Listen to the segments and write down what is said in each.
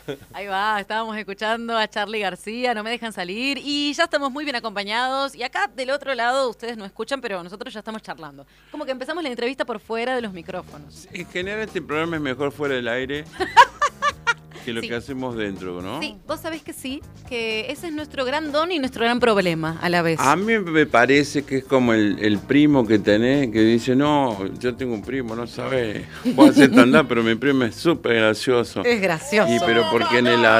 Ahí va, estábamos escuchando a Charly García, No me dejan salir, y ya estamos muy bien acompañados. Y acá del otro lado ustedes no escuchan, pero nosotros ya estamos charlando. Como que empezamos la entrevista por fuera de los micrófonos. En general este programa es mejor fuera del aire que lo Sí. que hacemos dentro, ¿no? Sí, vos sabés que sí, que ese es nuestro gran don y nuestro gran problema a la vez. A mí me parece que es como el primo que tenés que dice, no, yo tengo un primo, no sabés, puedo hacer stand-up, pero mi primo es súper gracioso. Es gracioso. Pero porque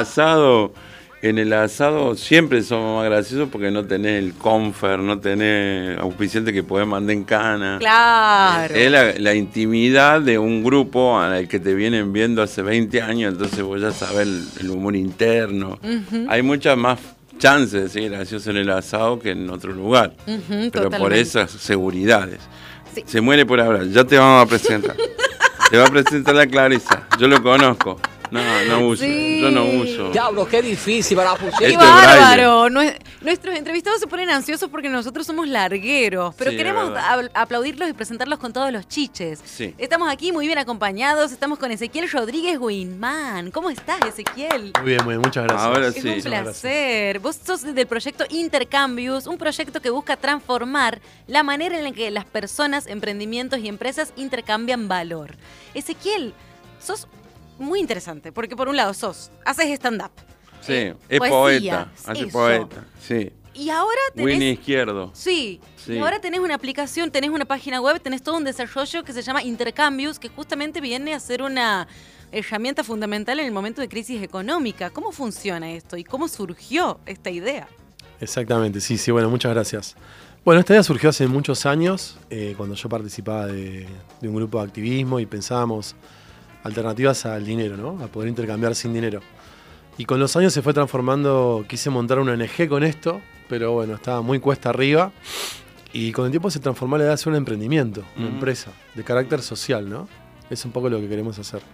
en el asado siempre somos más graciosos porque no tenés el confer, no tenés auspiciante que podés mandar en cana. Claro. Es la intimidad de un grupo al que te vienen viendo hace 20 años, entonces vos ya sabés el humor interno. Hay muchas más chances de ser gracioso en el asado que en otro lugar. Pero por Totalmente. esas seguridades. Sí. Se muere por hablar, ya te vamos a presentar. Te va a presentar la Clarisa, yo lo conozco. No uso, Sí. yo no uso. Diablo, qué difícil para la ¡Qué Esto es bárbaro! Nuestros entrevistados se ponen ansiosos porque nosotros somos largueros, pero Sí, queremos es verdad. aplaudirlos y presentarlos con todos los chiches. Sí. Estamos aquí muy bien acompañados, estamos con Ezequiel Rodríguez Guinmán. ¿Cómo estás, Ezequiel? Muy bien, muchas gracias. Ahora Es sí. un placer. Vos sos del proyecto Intercambios, un proyecto que busca transformar la manera en la que las personas, emprendimientos y empresas intercambian valor. Ezequiel, sos muy interesante, porque por un lado haces stand-up. Sí, es poesía, poeta, hace eso. poeta, sí. Y ahora Winnie tenés... Izquierdo. Sí. Sí. Y ahora tenés una aplicación, tenés una página web, tenés todo un desarrollo que se llama Intercambios, que justamente viene a ser una herramienta fundamental en el momento de crisis económica. ¿Cómo funciona esto y cómo surgió esta idea? Exactamente, sí, bueno, muchas gracias. Bueno, esta idea surgió hace muchos años, cuando yo participaba de un grupo de activismo y pensábamos alternativas al dinero, ¿no? A poder intercambiar sin dinero. Y con los años se fue transformando, quise montar una ONG con esto, pero bueno, estaba muy cuesta arriba. Y con el tiempo se transformó la idea de hacer un emprendimiento, una empresa de carácter social, ¿no? Es un poco lo que queremos hacer.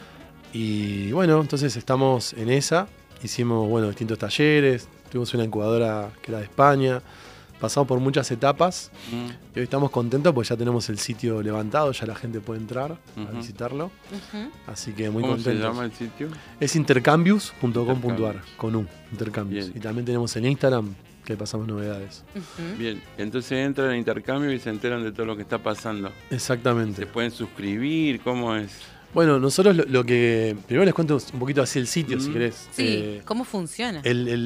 Y bueno, entonces estamos en esa, hicimos, bueno, distintos talleres, tuvimos una incubadora que era de España, pasamos por muchas etapas y hoy estamos contentos porque ya tenemos el sitio levantado, ya la gente puede entrar a visitarlo, así que muy ¿Cómo contentos. se llama el sitio? Es intercambius.com.ar, Intercambius. con U, intercambios. Bien. Y también tenemos en Instagram que pasamos novedades. Bien, entonces entran en intercambio y se enteran de todo lo que está pasando. Exactamente. Se pueden suscribir, ¿cómo es? Bueno, nosotros lo que... Primero les cuento un poquito así el sitio, si querés. Sí, ¿cómo funciona?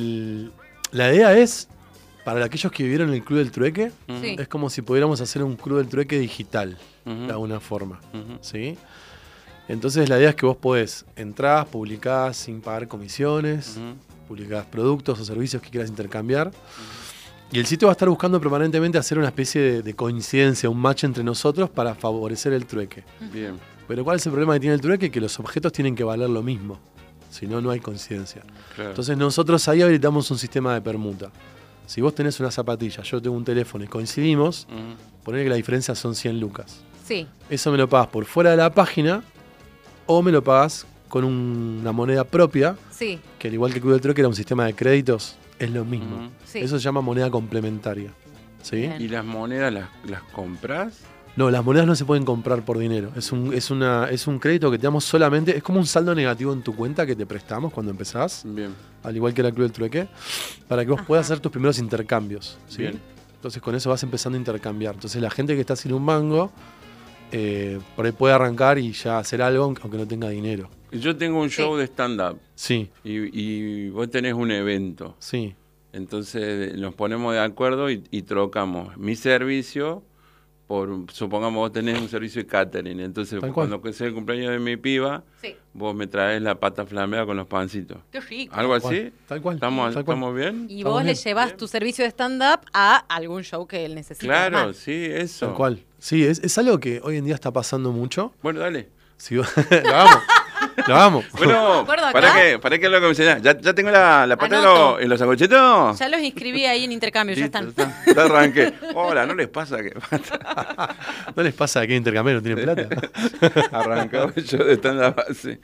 La idea es, para aquellos que vivieron el Club del Trueque, Sí. es como si pudiéramos hacer un Club del Trueque digital, Ujú. de alguna forma. Ujú. ¿Sí? Entonces la idea es que vos podés entrar, publicás sin pagar comisiones, Ujú. publicás productos o servicios que quieras intercambiar. Y el sitio va a estar buscando permanentemente hacer una especie de coincidencia, un match entre nosotros para favorecer el trueque. Bien, Pero ¿cuál es el problema que tiene el trueque? Que los objetos tienen que valer lo mismo. Si no, no hay coincidencia. claro. Entonces nosotros ahí habilitamos un sistema de permuta. Si vos tenés una zapatilla, yo tengo un teléfono y coincidimos, Ujú. ponele que la diferencia son 100 lucas. Sí. Eso me lo pagas por fuera de la página o me lo pagas con una moneda propia, Sí. que al igual que el Club del Trueque era un sistema de créditos, es lo mismo. Ujú. Sí. Eso se llama moneda complementaria. ¿Sí? Bien. ¿Y las monedas las compras? No, las monedas no se pueden comprar por dinero. Es un crédito que te damos solamente, es como un saldo negativo en tu cuenta que te prestamos cuando empezás, Bien, al igual que la Club del Trueque, para que vos puedas hacer tus primeros intercambios. ¿sí? Bien. Entonces con eso vas empezando a intercambiar. Entonces la gente que está sin un mango, por ahí puede arrancar y ya hacer algo aunque no tenga dinero. yo tengo un show de stand-up Sí, y vos tenés un evento. sí. Entonces nos ponemos de acuerdo y trocamos mi servicio por, supongamos vos tenés un servicio de catering, entonces Tal cual. cuando sea el cumpleaños de mi piba, Sí. vos me traes la pata flameada con los pancitos. Qué rico. ¿Algo Tal así? cual, tal cual, ¿Estamos, tal cual. ¿estamos bien? Y Estamos vos le bien. llevas tu servicio de stand-up a algún show que él necesita. Claro, armar. sí, eso. Tal cual. Sí, es algo que hoy en día está pasando mucho. Bueno, dale. Si vos- lo hagamos, lo hagamos. Bueno, acuerdo ¿para acá? qué lo que me enseñás? ¿Ya tengo la pata Anoto. en los sanguchitos? Ya los inscribí ahí en intercambio, ya Listo, están. ya arranqué. Hola, ¿no les pasa que ¿No les pasa que intercambiar no tienen plata? arrancaba yo de stand-up así?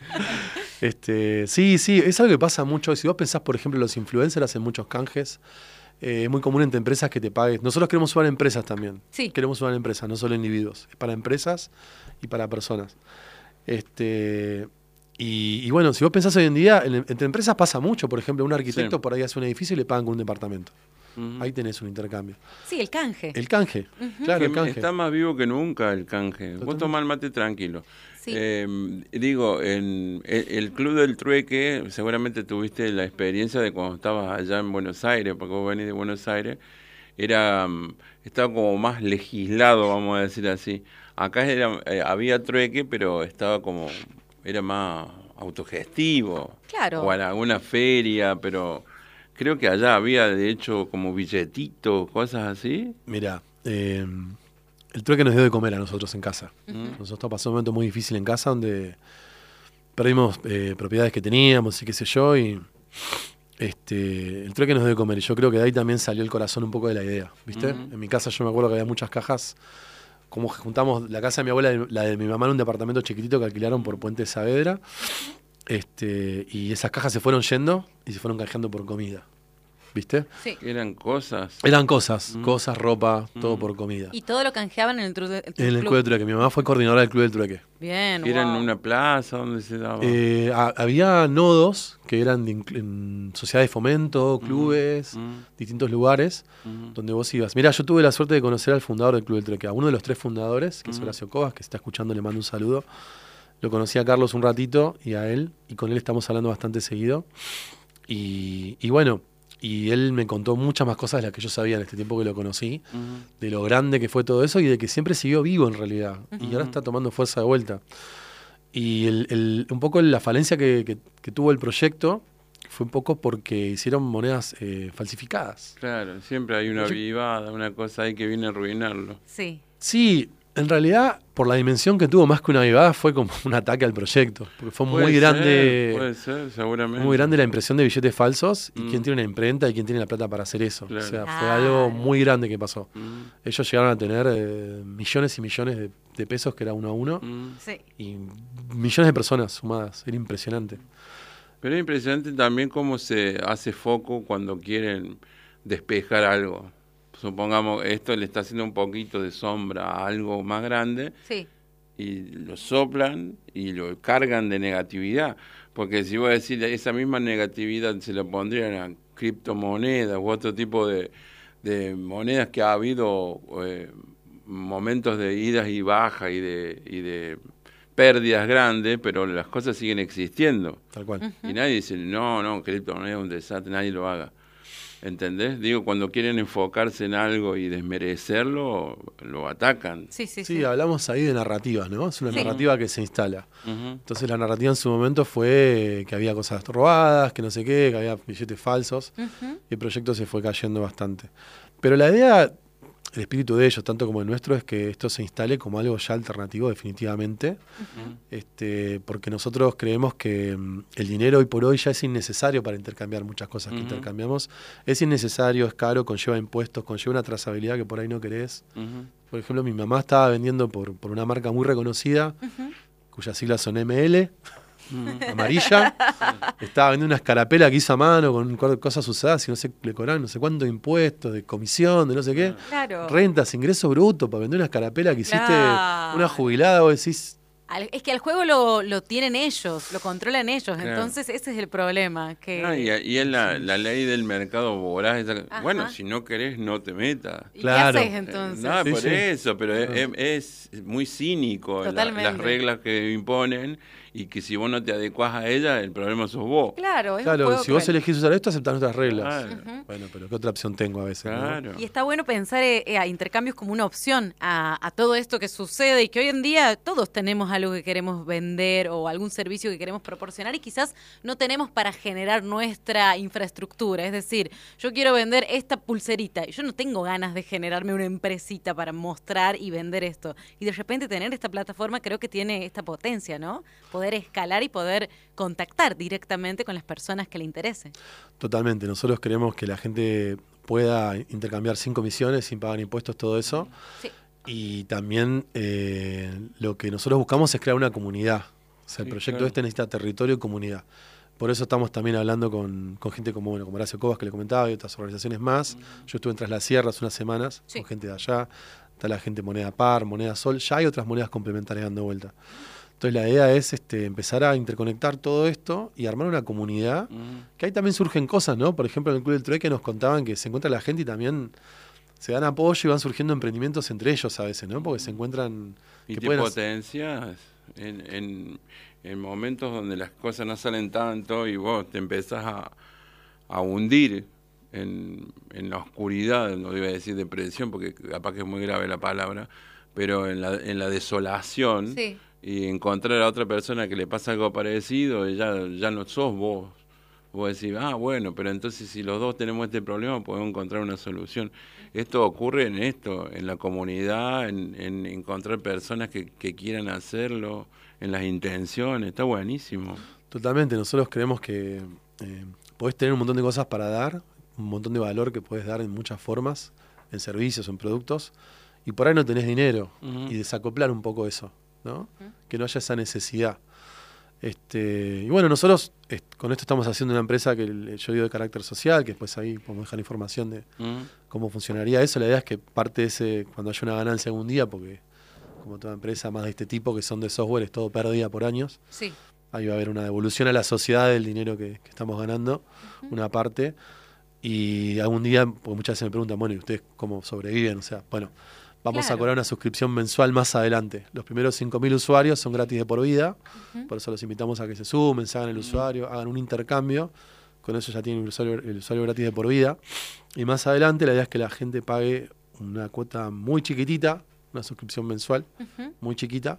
Sí, es algo que pasa mucho. Si vos pensás, por ejemplo, los influencers hacen muchos canjes. Es muy común entre empresas que te paguen. Nosotros queremos sumar empresas también. Sí. Queremos sumar empresas, no solo individuos. Es para empresas y para personas. Y bueno, si vos pensás hoy en día, entre empresas pasa mucho. Por ejemplo, un arquitecto por ahí hace un edificio y le pagan con un departamento. Ahí tenés un intercambio. Sí, el canje. El canje, claro, el canje. Está más vivo que nunca el canje. Vos tomá el mate tranquilo. Sí. Digo, en el Club del Trueque, seguramente tuviste la experiencia de cuando estabas allá en Buenos Aires, porque vos venís de Buenos Aires, estaba como más legislado, vamos a decir así. Acá había trueque, pero era más autogestivo. Claro. O en alguna feria, pero creo que allá había, de hecho, como billetitos, cosas así. Mira, el trueque nos dio de comer a nosotros en casa. Nosotros pasamos un momento muy difícil en casa donde perdimos propiedades que teníamos y qué sé yo, y el trueque nos dio de comer. Y yo creo que de ahí también salió el corazón un poco de la idea, ¿viste? En mi casa yo me acuerdo que había muchas cajas, como que juntamos la casa de mi abuela y la de mi mamá en un departamento chiquitito que alquilaron por Puente Saavedra, y esas cajas se fueron yendo y se fueron canjeando por comida. ¿Viste? Sí. Eran cosas. Eran cosas, ropa, todo por comida. Y todo lo canjeaban en el Club del Trueque. En el Club del Trueque. Mi mamá fue coordinadora del Club del Trueque. Bien, ¿Era en wow. una plaza donde se daba? Había nodos que eran en sociedades de fomento, clubes, distintos lugares donde vos ibas. Mira, yo tuve la suerte de conocer al fundador del Club del Trueque, a uno de los 3 fundadores, que es Horacio Cobas, que se está escuchando, le mando un saludo. Lo conocí a Carlos un ratito y a él, y con él estamos hablando bastante seguido. Y bueno, y él me contó muchas más cosas de las que yo sabía en este tiempo que lo conocí, de lo grande que fue todo eso y de que siempre siguió vivo en realidad. Y ahora está tomando fuerza de vuelta. Y un poco la falencia que tuvo el proyecto fue un poco porque hicieron monedas falsificadas. Claro, siempre hay una vivada, una cosa ahí que viene a arruinarlo. Sí. Sí, en realidad, por la dimensión que tuvo, más que una avivada, fue como un ataque al proyecto. Porque fue muy grande. Puede ser, seguramente. Muy grande la impresión de billetes falsos y quién tiene una imprenta y quién tiene la plata para hacer eso. Claro. O sea, fue algo muy grande que pasó. Ellos llegaron a tener millones y millones de pesos, que era uno a uno, Sí. y millones de personas sumadas. Era impresionante. Pero es impresionante también cómo se hace foco cuando quieren despejar algo. Supongamos, esto le está haciendo un poquito de sombra a algo más grande, Sí. y lo soplan y lo cargan de negatividad. Porque si vos decís, esa misma negatividad se la pondrían a criptomonedas u otro tipo de monedas que ha habido momentos de idas y bajas y de pérdidas grandes, pero las cosas siguen existiendo. Tal cual. Y nadie dice, no, criptomoneda es un desastre, nadie lo haga. ¿Entendés? Digo, cuando quieren enfocarse en algo y desmerecerlo, lo atacan. Sí, sí, Sí, sí. hablamos ahí de narrativas, ¿no? Es una Sí. narrativa que se instala. Ujú. Entonces la narrativa en su momento fue que había cosas robadas, que no sé qué, que había billetes falsos, y el proyecto se fue cayendo bastante. Pero la idea, el espíritu de ellos, tanto como el nuestro, es que esto se instale como algo ya alternativo definitivamente, porque nosotros creemos que el dinero hoy por hoy ya es innecesario para intercambiar muchas cosas que intercambiamos. Es innecesario, es caro, conlleva impuestos, conlleva una trazabilidad que por ahí no querés. Por ejemplo, mi mamá estaba vendiendo por una marca muy reconocida, cuyas siglas son ML, amarilla. Estaba vendiendo una escarapela que hizo a mano con cosas usadas y no sé, le cobraban no sé cuántos impuestos, de comisión, de no sé qué. Claro. Rentas, ingreso bruto para vender una escarapela que hiciste Claro. una jubilada, vos decís. Es que al juego lo tienen ellos, lo controlan ellos, Claro. entonces ese es el problema. Que... Y es la ley del mercado voraz. Ajá. Bueno, si no querés, no te metas. ¿Y Claro. qué haces entonces? No, Sí, por sí. eso, pero es muy cínico Totalmente. las reglas que imponen, y que si vos no te adecuás a ellas, el problema sos vos. Claro, es un Claro, juego si vos cruel. elegís usar esto, aceptás nuestras reglas. Claro. Bueno, pero ¿qué otra opción tengo a veces? ¿no? Claro. Y está bueno pensar a intercambios como una opción a todo esto que sucede y que hoy en día todos tenemos algo que queremos vender o algún servicio que queremos proporcionar y quizás no tenemos para generar nuestra infraestructura. Es decir, yo quiero vender esta pulserita y yo no tengo ganas de generarme una empresita para mostrar y vender esto. Y de repente tener esta plataforma creo que tiene esta potencia, ¿no? Poder escalar y poder contactar directamente con las personas que le interesen. Totalmente. Nosotros queremos que la gente pueda intercambiar sin comisiones, sin pagar impuestos, todo eso. Sí. Y también lo que nosotros buscamos es crear una comunidad. O sea, el Sí, proyecto claro. este necesita territorio y comunidad. Por eso estamos también hablando con gente como Horacio Cobas, que le comentaba, y otras organizaciones más. Yo estuve en Tras las Sierras unas semanas Sí. con gente de allá. Está la gente Moneda Par, Moneda Sol. Ya hay otras monedas complementarias dando vuelta. Entonces la idea es empezar a interconectar todo esto y armar una comunidad, que ahí también surgen cosas, ¿no? Por ejemplo, en el Club del Trueque nos contaban que se encuentra la gente y también se dan apoyo y van surgiendo emprendimientos entre ellos a veces, ¿no? Porque se encuentran... Y que te pueden potencias en momentos donde las cosas no salen tanto y vos te empezás a hundir en la oscuridad, no iba a decir depresión, porque capaz que es muy grave la palabra, pero en la desolación, Sí. y encontrar a otra persona que le pasa algo parecido, y ya no sos vos. Vos decís, bueno, pero entonces si los dos tenemos este problema podemos encontrar una solución. Esto ocurre en la comunidad, en encontrar personas que quieran hacerlo, en las intenciones, está buenísimo. Totalmente, nosotros creemos que podés tener un montón de cosas para dar, un montón de valor que podés dar en muchas formas, en servicios, en productos, y por ahí no tenés dinero, y desacoplar un poco eso, ¿no? Que no haya esa necesidad. Y bueno, nosotros con esto estamos haciendo una empresa que yo digo de carácter social, que después ahí podemos dejar información de cómo funcionaría eso. La idea es que parte de ese, cuando haya una ganancia algún día, porque como toda empresa más de este tipo que son de software, es todo pérdida por años. Sí. Ahí va a haber una devolución a la sociedad del dinero que estamos ganando, una parte. Y algún día, porque muchas veces me preguntan, bueno, ¿y ustedes cómo sobreviven? O sea, bueno, vamos a cobrar una suscripción mensual más adelante. Los primeros 5.000 usuarios son gratis de por vida, por eso los invitamos a que se sumen, se hagan el usuario, hagan un intercambio. Con eso ya tienen el usuario gratis de por vida. Y más adelante la idea es que la gente pague una cuota muy chiquitita, una suscripción mensual, muy chiquita,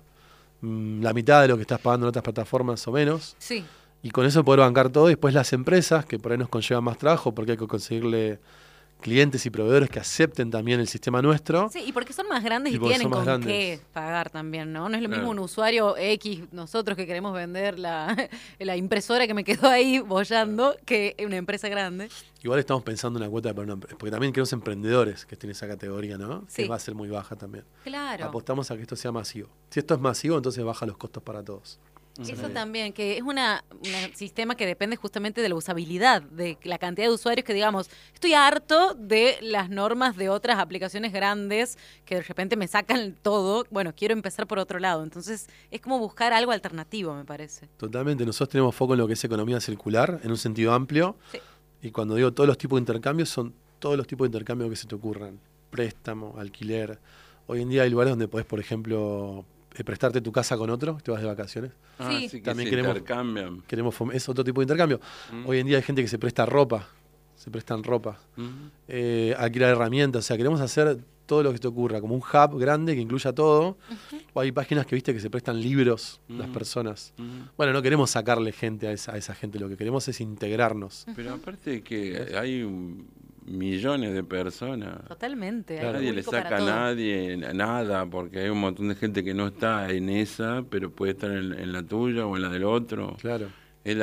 la mitad de lo que estás pagando en otras plataformas o menos. Sí. Y con eso poder bancar todo. Y después las empresas, que por ahí nos conllevan más trabajo, porque hay que conseguirle clientes y proveedores que acepten también el sistema nuestro. Sí, y porque son más grandes y porque tienen son más con grandes. qué pagar también, ¿no? No es lo Claro. mismo un usuario X, nosotros que queremos vender la impresora que me quedó ahí bollando, que una empresa grande. Igual estamos pensando en una cuota para una empresa, porque también queremos emprendedores que estén en esa categoría, ¿no? Sí. Que va a ser muy baja también. Claro. Apostamos a que esto sea masivo. Si esto es masivo, entonces baja los costos para todos. Eso también, que es un sistema que depende justamente de la usabilidad, de la cantidad de usuarios que digamos, estoy harto de las normas de otras aplicaciones grandes que de repente me sacan todo, bueno, quiero empezar por otro lado. Entonces es como buscar algo alternativo, me parece. Totalmente. Nosotros tenemos foco en lo que es economía circular, en un sentido amplio. Sí. Y cuando digo todos los tipos de intercambios, son todos los tipos de intercambios que se te ocurran. Préstamo, alquiler. Hoy en día hay lugares donde podés, por ejemplo, prestarte tu casa con otro, te vas de vacaciones. Sí. Sí, que También se queremos- intercambian. Es otro tipo de intercambio. Hoy en día hay gente que se presta ropa, se prestan ropa, alquilar herramientas, o sea, queremos hacer todo lo que te ocurra, como un hub grande que incluya todo. O hay páginas que viste que se prestan libros las personas. Bueno, no queremos sacarle gente a esa gente, lo que queremos es integrarnos. Pero aparte de que hay millones de personas. Totalmente. hay Claro. Nadie le público para saca a todo. nadie nada, porque hay un montón de gente que no está en esa, pero puede estar en la tuya o en la del otro. Claro. Es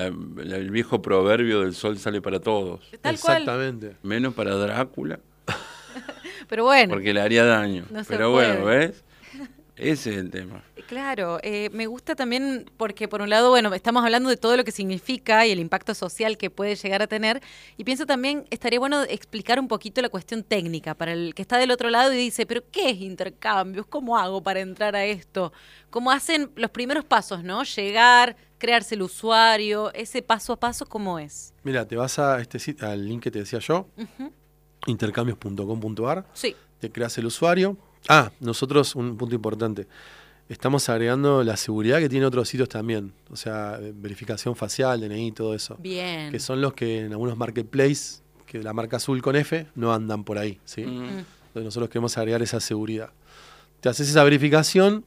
el viejo proverbio del sol sale para todos, Tal cual. Exactamente. menos para Drácula, Pero bueno. porque le haría daño. No se Pero puede. bueno, ¿ves? Ese es el tema. Claro, me gusta también porque por un lado, bueno, estamos hablando de todo lo que significa y el impacto social que puede llegar a tener y pienso también, estaría bueno explicar un poquito la cuestión técnica para el que está del otro lado y dice, pero ¿qué es intercambios? ¿Cómo hago para entrar a esto? ¿Cómo hacen los primeros pasos, no? Llegar, crearse el usuario, ese paso a paso, ¿cómo es? Mira, te vas a este sitio, al link que te decía yo, intercambios.com.ar, Sí, te creas el usuario. Nosotros, un punto importante, estamos agregando la seguridad que tiene otros sitios también, o sea, verificación facial, DNI, todo eso, bien. que son los que en algunos marketplaces, que la marca azul con F, no andan por ahí, ¿sí? Entonces nosotros queremos agregar esa seguridad. Te haces esa verificación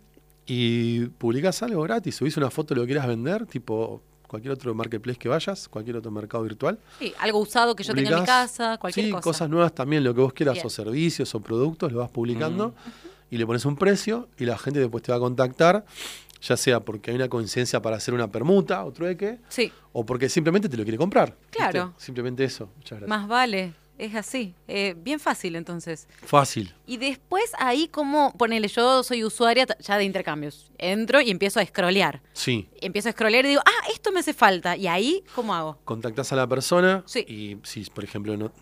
y publicás algo gratis, subís una foto de lo que quieras vender, tipo cualquier otro marketplace que vayas, cualquier otro mercado virtual. Sí, algo usado que yo tenga en mi Publicás, casa, cualquier sí, cosa. cosas nuevas también, lo que vos quieras, Bien. o servicios o productos, lo vas publicando y le pones un precio y la gente después te va a contactar, ya sea porque hay una coincidencia para hacer una permuta o trueque, Sí, o porque simplemente te lo quiere comprar. ¿viste? Claro. Simplemente eso. Muchas gracias. más vale, es así. Bien fácil entonces. Fácil. Y después ahí como, ponele, yo soy usuaria ya de intercambios. Entro y empiezo a scrollear. Sí. Empiezo a scrollear y digo, esto me hace falta. Y ahí, ¿cómo hago? Contactás a la persona Sí. y si, por ejemplo, no...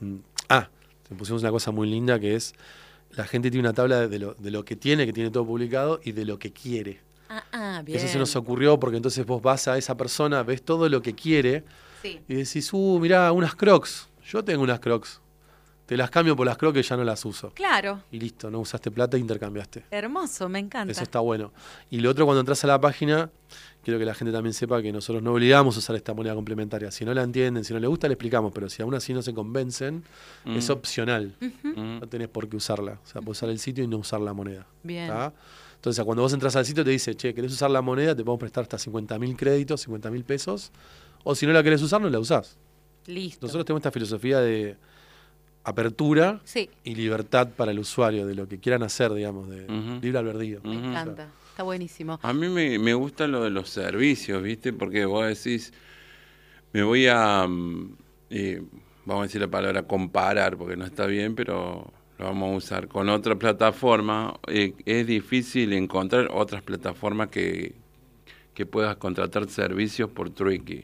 te pusimos una cosa muy linda que es, la gente tiene una tabla de lo que tiene todo publicado y de lo que quiere. Bien. Eso se nos ocurrió porque entonces vos vas a esa persona, ves todo lo que quiere Sí. y decís, mirá, unas Crocs. Yo tengo unas Crocs. Te las cambio por las Crocs que ya no las uso. Claro. Y listo, no usaste plata e intercambiaste. Hermoso, me encanta. Eso está bueno. Y lo otro, cuando entras a la página, quiero que la gente también sepa que nosotros no obligamos a usar esta moneda complementaria. Si no la entienden, si no les gusta, le explicamos. Pero si aún así no se convencen, es opcional. No tenés por qué usarla. O sea, podés usar el sitio y no usar la moneda. Bien. ¿Tá? Entonces, cuando vos entras al sitio, te dice, che, ¿querés usar la moneda? Te podemos prestar hasta 50.000 créditos, 50.000 pesos. O si no la querés usar, no la usás. Listo. Nosotros tenemos esta filosofía de apertura Sí. y libertad para el usuario, de lo que quieran hacer, digamos, de libre albedrío. Me encanta. Está buenísimo. A mí me gusta lo de los servicios, ¿viste? Porque vos decís, me voy a, vamos a decir la palabra comparar, porque no está bien, pero lo vamos a usar con otra plataforma. Es difícil encontrar otras plataformas que puedas contratar servicios por Truequi.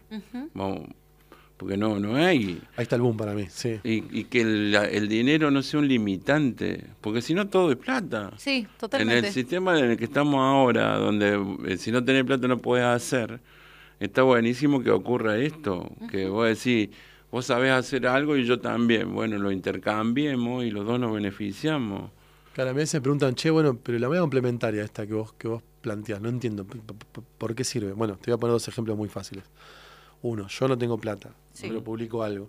Porque no hay. Ahí está el boom para mí, sí. Y que el dinero no sea un limitante, porque si no todo es plata. Sí, totalmente. En el sistema en el que estamos ahora, donde si no tenés plata no podés hacer, está buenísimo que ocurra esto, que vos decís, vos sabés hacer algo y yo también, bueno, lo intercambiemos y los dos nos beneficiamos. Claro, a veces me preguntan, che, bueno, pero la moneda complementaria esta que vos planteás, no entiendo, ¿por qué sirve? Bueno, te voy a poner 2 ejemplos muy fáciles. Uno, yo no tengo plata, pero publico algo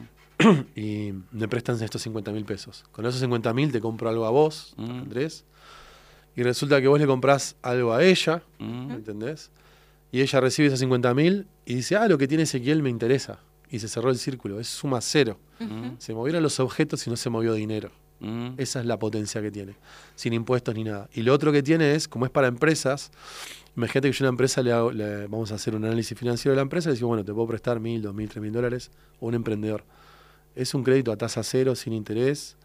y me prestan estos 50.000 pesos. Con esos 50.000 te compro algo a vos, Andrés, y resulta que vos le comprás algo a ella, ¿me entendés? Y ella recibe esos 50.000 y dice, lo que tiene Ezequiel me interesa. Y se cerró el círculo, es suma cero. Se movieron los objetos y no se movió dinero. Esa es la potencia que tiene, sin impuestos ni nada. Y lo otro que tiene es, como es para empresas, imagínate que yo a una empresa vamos a hacer un análisis financiero de la empresa y le decimos, bueno, te puedo prestar $1.000, $2.000, $3.000 o un emprendedor. Es un crédito a tasa cero, sin interés,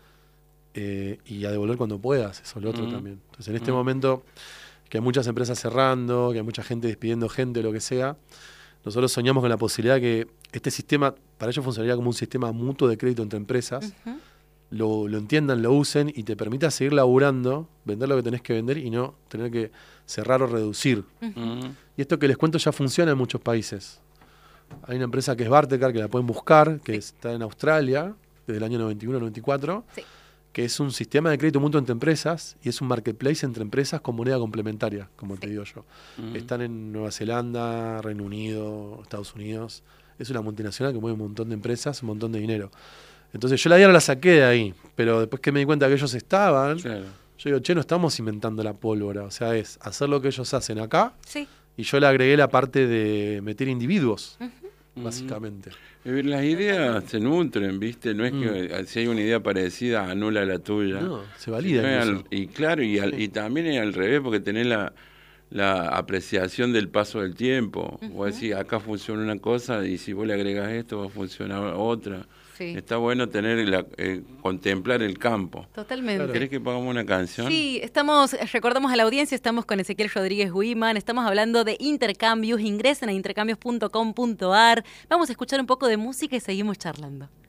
y a devolver cuando puedas, eso es lo otro también. Entonces, en este momento, que hay muchas empresas cerrando, que hay mucha gente despidiendo gente, lo que sea, nosotros soñamos con la posibilidad de que este sistema, para ellos funcionaría como un sistema mutuo de crédito entre empresas, lo entiendan, lo usen y te permita seguir laburando, vender lo que tenés que vender y no tener que cerrar o reducir. Y esto que les cuento ya funciona en muchos países. Hay una empresa que es Bartercard, que la pueden buscar, que está en Australia, desde el año 91-94, que es un sistema de crédito mutuo entre empresas y es un marketplace entre empresas con moneda complementaria, como te digo yo. Están en Nueva Zelanda, Reino Unido, Estados Unidos. Es una multinacional que mueve un montón de empresas, un montón de dinero. Entonces yo la idea no la saqué de ahí, pero después que me di cuenta que ellos estaban, yo digo, che, no estamos inventando la pólvora, o sea, es hacer lo que ellos hacen acá, y yo le agregué la parte de meter individuos, básicamente. Las ideas se nutren, ¿viste? No es que si hay una idea parecida, anula la tuya. No, se valida. Y claro, y también es al revés, porque tenés la apreciación del paso del tiempo. Vos decís, acá funciona una cosa, y si vos le agregás esto, va a funcionar otra. Está bueno tener contemplar el campo. Totalmente. ¿Querés que pongamos una canción? Sí, recordamos a la audiencia, estamos con Ezequiel Rodríguez Wiman, estamos hablando de intercambios, ingresen a intercambios.com.ar, vamos a escuchar un poco de música y seguimos charlando.